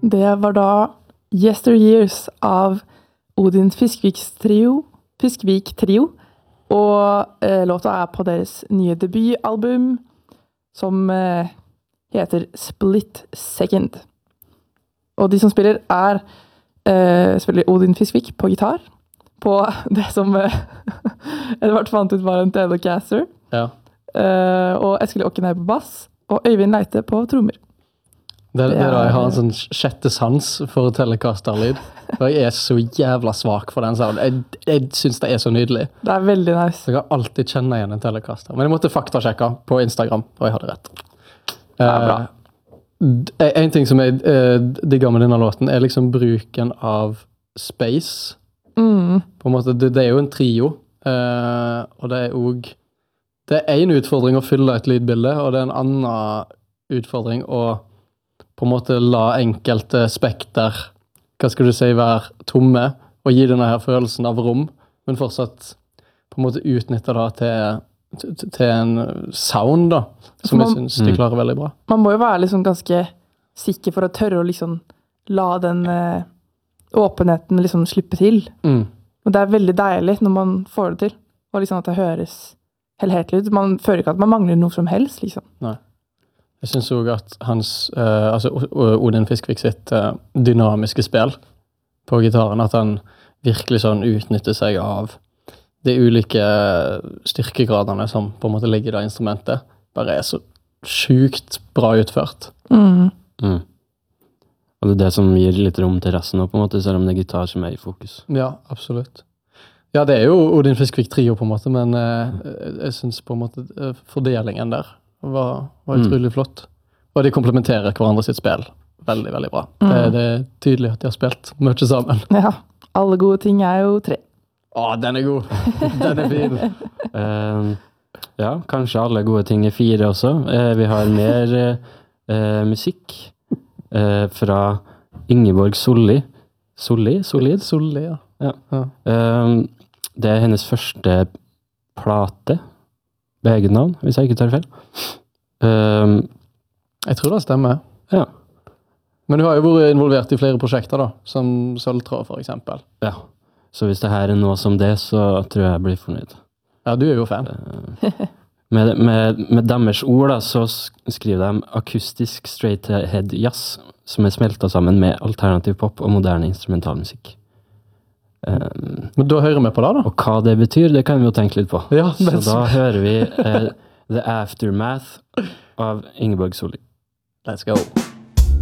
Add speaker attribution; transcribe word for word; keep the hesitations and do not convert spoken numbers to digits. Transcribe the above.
Speaker 1: Det var da Yesteryears av Odin Fiskviks trio, Fiskvik trio, og eh, låta er på deres nye debutalbum, som eh, heter Split Second. Og de som spiller er eh, selvfølgelig Odin Fiskvik på gitar, på det som eh, Edvard fant ut var en Telecaster,
Speaker 2: Ja.
Speaker 1: eh, og Eskil Åkenheim på bass, og Øyvind Leite på trommer.
Speaker 2: Det, det
Speaker 1: Det
Speaker 2: er da jeg
Speaker 1: er-
Speaker 2: har en sånn sjette sans for Telecaster-lyd. Og jeg er så jævla svak for den sounden. Jeg, jeg synes det er så nydelig.
Speaker 1: Det er veldig nice.
Speaker 2: Jeg kan alltid kjenne igjen en Telecaster. Men jeg måtte faktasjekke på Instagram, og jeg hadde rett.
Speaker 1: Ja, bra.
Speaker 2: Eh, en ting som jeg eh, digger med denne låten, er liksom bruken av space.
Speaker 1: Mm.
Speaker 2: På en måte, det, det er jo en trio, eh, og det er også det er en utfordring å fylle et lydbilde, og det er en annen utfordring å på en måte la enkelte spekter, hva skal du si, være tomme, og gi denne her følelsen av rom, men fortsatt på en måte utnytte det til, til, til en sound da, som jeg
Speaker 1: Man-
Speaker 2: synes de klarer veldig bra.
Speaker 1: Man må jo være liksom ganske sikker for å tørre å liksom la den eh, åpenheten liksom slippe til.
Speaker 2: Mm.
Speaker 1: Og det er veldig deilig når man får det til, og liksom at det høres helhetlig ut. Man føler ikke at man mangler noe som helst, liksom.
Speaker 2: Nei. Jeg synes også at hans, eh, altså O- O- Odin Fiskvik sitt eh, dynamiske spill på gitaren, at han virkelig sånn utnytter seg av de ulike styrkegradene som på en måte ligger i det instrumentet, bare er så sjukt bra utført.
Speaker 1: Mm.
Speaker 3: Mm. Og det er det som gir litt rom til resten nå, på en måte, selv om det er gitar som er i fokus.
Speaker 2: Ja, absolutt. Ja, det er jo Odin Fiskvik trio på en måte, men eh, jeg synes på en måte eh, fordelingen der var, var utrolig flott. Og de komplementerer hverandre sitt spill veldig, veldig bra.
Speaker 1: Mm.
Speaker 2: Det, det er tydelig at de har spilt mye sammen.
Speaker 1: Ja, alle gode ting er jo tre.
Speaker 2: Å, den er god! Den er fin!
Speaker 3: Eh, ja, kanskje alle gode ting er fire også. Eh, vi har mer eh, musikk eh, fra Ingeborg Solli. Solli? Solid?
Speaker 2: Solli, ja.
Speaker 3: Ja.
Speaker 2: Ja.
Speaker 3: Eh, det er hennes første plate, med eget navn, hvis jeg ikke tar feil. Eh,
Speaker 2: Jeg tror det stemmer.
Speaker 3: ja,
Speaker 2: Men du har jo vært involvert i flere prosjekter da, som Sølvtråd for eksempel.
Speaker 3: ja. Så hvis det her er noe som det, så tror jeg jeg blir fornøyd.
Speaker 2: Ja, du er jo fan.
Speaker 3: Med, med, med deres ord da, så sk- skriver de akustisk straight head jazz, som er smeltet sammen med alternativ pop og moderne instrumentalmusikk. Um,
Speaker 2: Men da hører vi på det da.
Speaker 3: og hva det betyr, det kan vi jo tenke litt på.
Speaker 2: Ja,
Speaker 3: Så
Speaker 2: men
Speaker 3: da hører vi eh, The Aftermath av Ingeborg Solli.
Speaker 2: let's go.